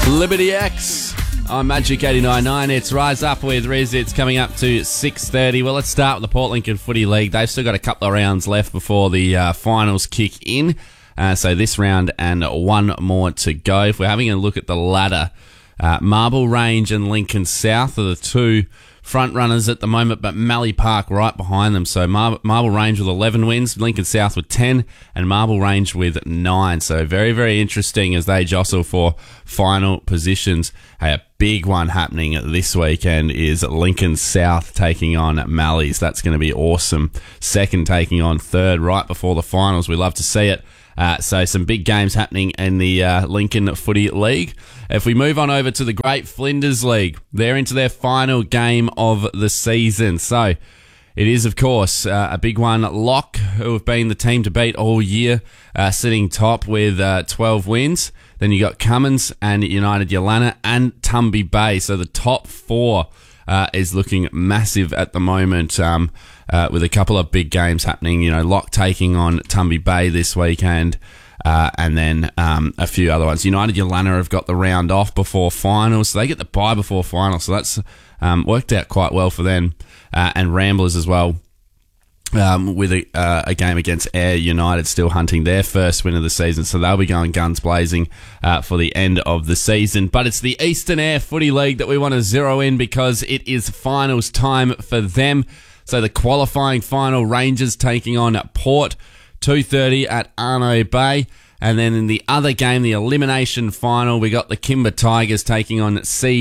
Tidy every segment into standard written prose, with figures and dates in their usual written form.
Liberty X on Magic 89.9. It's Rise Up with Riz. It's coming up to 6:30. Well, let's start with the Port Lincoln Footy League. They've still got a couple of rounds left before the finals kick in. So this round and one more to go. If we're having a look at the ladder, Marble Range and Lincoln South are the two front runners at the moment, but Mallee Park right behind them. So Marble Range with 11 wins, Lincoln South with 10, and Marble Range with 9. So very, very interesting as they jostle for final positions. Hey, a big one happening this weekend is Lincoln South taking on Mallees. That's going to be awesome. Second taking on third right before the finals. We love to see it. So some big games happening in the Lincoln Footy League. If we move on over to the Great Flinders League, they're into their final game of the season. So it is, of course, a big one. Lock, who have been the team to beat all year, sitting top with 12 wins. Then you got Cummins and United Yalana and Tumby Bay. So the top four is looking massive at the moment, with a couple of big games happening. You know, Lock taking on Tumby Bay this weekend, and then a few other ones. United Yalana have got the round off before finals, so they get the bye before finals. So that's worked out quite well for them. And Ramblers as well, with a game against Ayr United, still hunting their first win of the season. So they'll be going guns blazing for the end of the season. But it's the Eastern Ayr Footy League that we want to zero in because it is finals time for them. So the qualifying final, Rangers taking on Port, 2:30 at Arno Bay. And then in the other game, the elimination final, we got the Kimber Tigers taking on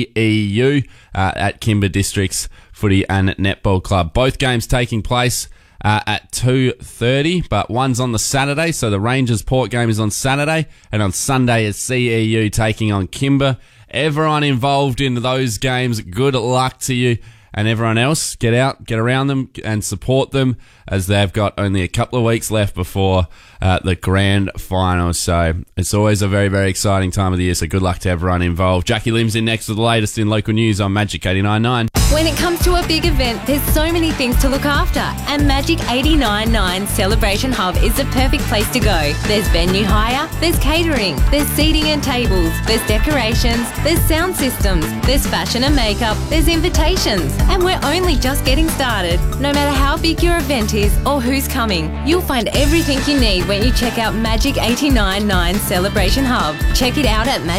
CEU at Kimber Districts Footy and Netball Club. Both games taking place at 2:30, but one's on the Saturday. So the Rangers Port game is on Saturday, and on Sunday is CEU taking on Kimber. Everyone involved in those games, good luck to you. And everyone else, get out, get around them and support them as they've got only a couple of weeks left before the grand final. So it's always a very, very exciting time of the year. So good luck to everyone involved. Jackie Lim's in next with the latest in local news on Magic 89.9. When it comes to a big event, there's so many things to look after, and Magic 89.9 Celebration Hub is the perfect place to go. There's venue hire, there's catering, there's seating and tables, there's decorations, there's sound systems, there's fashion and makeup, there's invitations, and we're only just getting started. No matter how big your event is or who's coming, you'll find everything you need when you check out Magic 89.9 Celebration Hub. Check it out at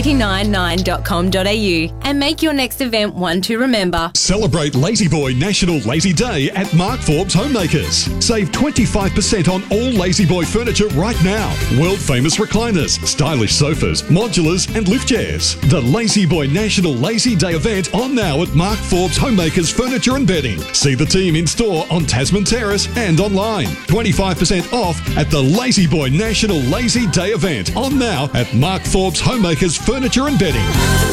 magic899.com.au and make your next event one to remember. Celebrate Lazy Boy National Lazy Day at Mark Forbes Homemakers. Save 25% on all Lazy Boy furniture right now. World famous recliners, stylish sofas, modulars and lift chairs. The Lazy Boy National Lazy Day event on now at Mark Forbes Homemakers Furniture and Bedding. See the team in store on Tasman Terrace and online. 25% off at the Lazy Boy National Lazy Day event on now at Mark Forbes Homemakers Furniture and Bedding.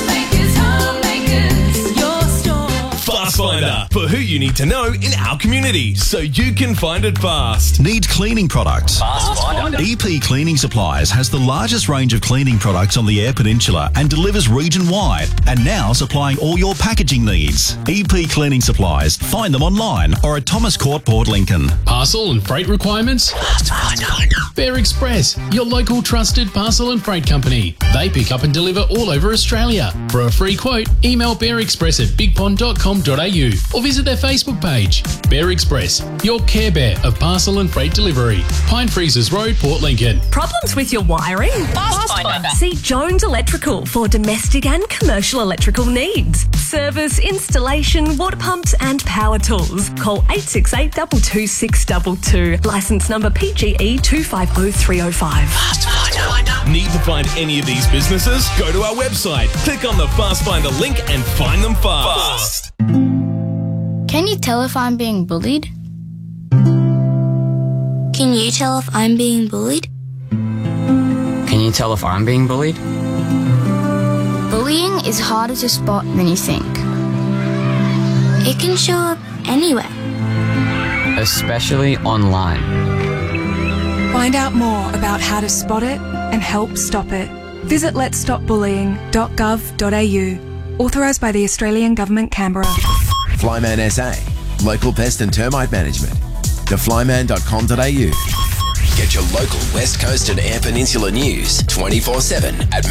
Fast Finder, for who you need to know in our community, so you can find it fast. Need cleaning products? Fast Finder. EP Cleaning Supplies has the largest range of cleaning products on the Eyre Peninsula and delivers region-wide, and now supplying all your packaging needs. EP Cleaning Supplies. Find them online or at Thomas Court, Port Lincoln. Parcel and freight requirements? Fast Finder. Bear Express, your local trusted parcel and freight company. They pick up and deliver all over Australia. For a free quote, email bearexpress@bigpond.com.au or visit their Facebook page. Bear Express, your Care Bear of parcel and freight delivery. Pine Freezers Road, Port Lincoln. Problems with your wiring? Fast Finder. See Jones Electrical for domestic and commercial electrical needs. Service, installation, water pumps and power tools. Call 868 22622. Licence number PGE 250305. Fast Finder. Need to find any of these businesses? Go to our website, click on the Fast Finder link and find them fast. Can you tell if I'm being bullied? Can you tell if I'm being bullied? Can you tell if I'm being bullied? Bullying is harder to spot than you think. It can show up anywhere. Especially online. Find out more about how to spot it and help stop it. Visit letsstopbullying.gov.au. Authorised by the Australian Government, Canberra. Flyman SA, local pest and termite management. Theflyman.com.au. Get your local West Coast and Air Peninsula news 24/7 at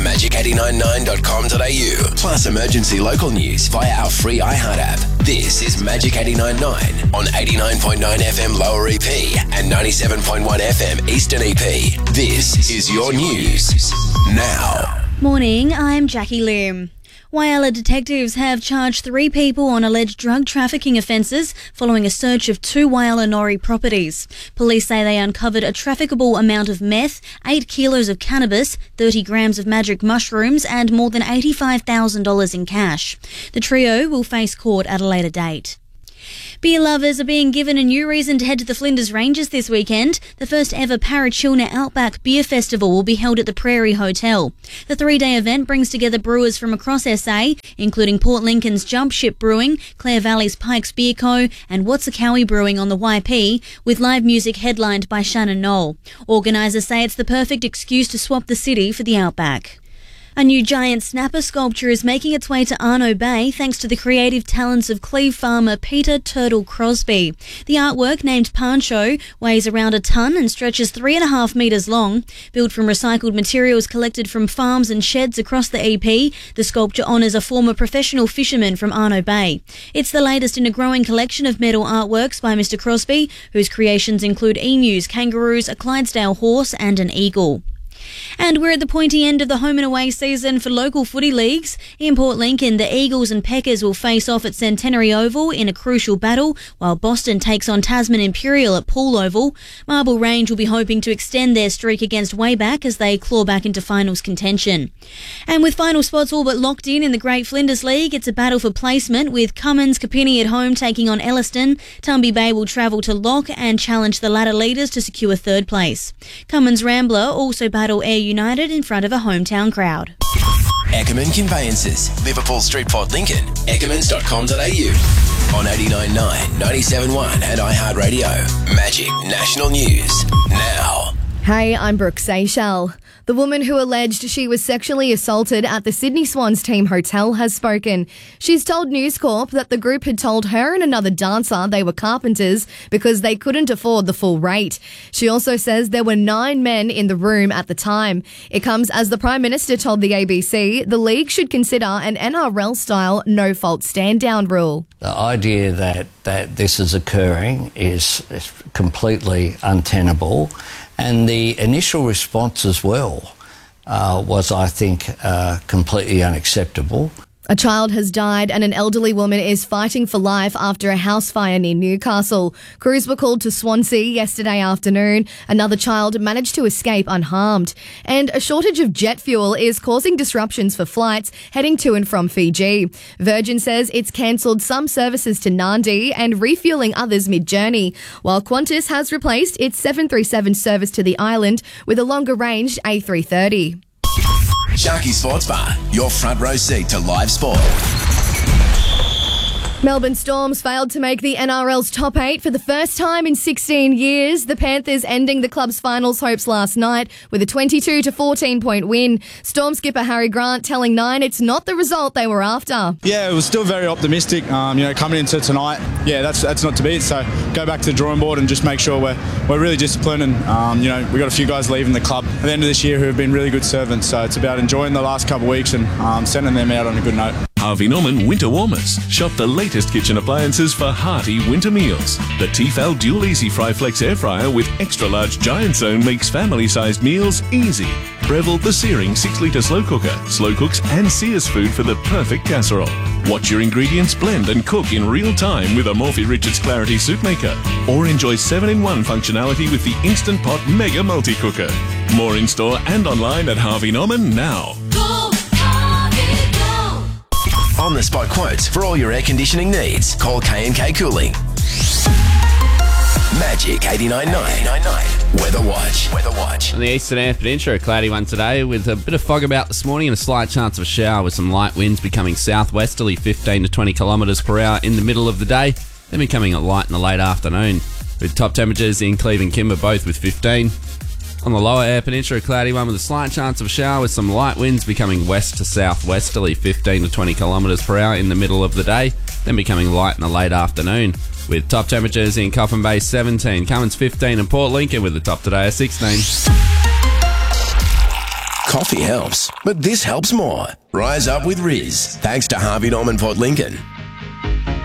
magic899.com.au. Plus emergency local news via our free iHeart app. This is Magic 89.9 on 89.9 FM Lower EP and 97.1 FM Eastern EP. This is your news now. Morning, I'm Jackie Lim. Whyalla detectives have charged 3 people on alleged drug trafficking offences following a search of 2 Whyalla Norrie properties. Police say they uncovered a trafficable amount of meth, 8 kilos of cannabis, 30 grams of magic mushrooms and more than $85,000 in cash. The trio will face court at a later date. Beer lovers are being given a new reason to head to the Flinders Ranges this weekend. The first ever Parachilna Outback Beer Festival will be held at the Prairie Hotel. The 3-day event brings together brewers from across SA, including Port Lincoln's Jump Ship Brewing, Clare Valley's Pikes Beer Co and Watsakawi Brewing on the YP, with live music headlined by Shannon Knoll. Organisers say it's the perfect excuse to swap the city for the Outback. A new giant snapper sculpture is making its way to Arno Bay thanks to the creative talents of Cleve farmer Peter Turtle Crosby. The artwork, named Pancho, weighs around a tonne and stretches 3.5 metres long. Built from recycled materials collected from farms and sheds across the EP, the sculpture honours a former professional fisherman from Arno Bay. It's the latest in a growing collection of metal artworks by Mr Crosby, whose creations include emus, kangaroos, a Clydesdale horse and an eagle. And we're at the pointy end of the home and away season for local footy leagues. In Port Lincoln, the Eagles and Peckers will face off at Centenary Oval in a crucial battle, while Boston takes on Tasman Imperial at Poole Oval. Marble Range will be hoping to extend their streak against Wayback as they claw back into finals contention. And with final spots all but locked in the Great Flinders League, it's a battle for placement, with Cummins Kapini at home taking on Elliston. Tumby Bay will travel to Lock and challenge the ladder leaders to secure 3rd place. Cummins Rambler also battle Air United in front of a hometown crowd. Eckerman Conveyances, Liverpool Street, Port Lincoln, eckemans.com.au. On 89.9, 97.1 and iHeartRadio. Magic National News now. Hey, I'm Brooke Seychelles. The woman who alleged she was sexually assaulted at the Sydney Swans team hotel has spoken. She's told News Corp that the group had told her and another dancer they were carpenters because they couldn't afford the full rate. She also says there were 9 men in the room at the time. It comes as the Prime Minister told the ABC the league should consider an NRL-style no-fault stand-down rule. The idea that this is occurring is completely untenable. And the initial response as well was, I think, completely unacceptable. A child has died and an elderly woman is fighting for life after a house fire near Newcastle. Crews were called to Swansea yesterday afternoon. Another child managed to escape unharmed. And a shortage of jet fuel is causing disruptions for flights heading to and from Fiji. Virgin says it's cancelled some services to Nadi and refuelling others mid-journey, while Qantas has replaced its 737 service to the island with a longer-range A330. Sharky Sports Bar, your front row seat to live sport. Melbourne Storms failed to make the NRL's top 8 for the first time in 16 years. The Panthers ending the club's finals hopes last night with a 22-14 point win. Storm skipper Harry Grant telling Nine it's not the result they were after. Yeah, it was still very optimistic. Coming into tonight, that's not to be it. So go back to the drawing board and just make sure we're really disciplined. And we got a few guys leaving the club at the end of this year who have been really good servants. So it's about enjoying the last couple of weeks and sending them out on a good note. Harvey Norman Winter Warmers. Shop the latest kitchen appliances for hearty winter meals. The Tefal Dual Easy Fry Flex Air Fryer with extra large giant zone makes family-sized meals easy. Breville the Searing 6-litre slow cooks and sears food for the perfect casserole. Watch your ingredients blend and cook in real time with a Morphy Richards Clarity Soup Maker. Or enjoy 7-in-1 functionality with the Instant Pot Mega Multi-Cooker. More in-store and online at Harvey Norman now. On-the-spot quotes for all your air conditioning needs. Call K&K Cooling. Magic 89.9. Weather Watch. On the eastern Air Peninsula, a cloudy one today with a bit of fog about this morning and a slight chance of a shower with some light winds becoming southwesterly 15 to 20 kilometres per hour in the middle of the day, then becoming light in the late afternoon, with top temperatures in Cleve and Kimber both with 15. On the lower Air Peninsula, a cloudy one with a slight chance of a shower with some light winds becoming west to southwesterly 15 to 20 kilometres per hour in the middle of the day, then becoming light in the late afternoon, with top temperatures in Coffin Bay 17, Cummins 15 and Port Lincoln with the top today at 16. Coffee helps, but this helps more. Rise up with Riz. Thanks to Harvey Norman Port Lincoln.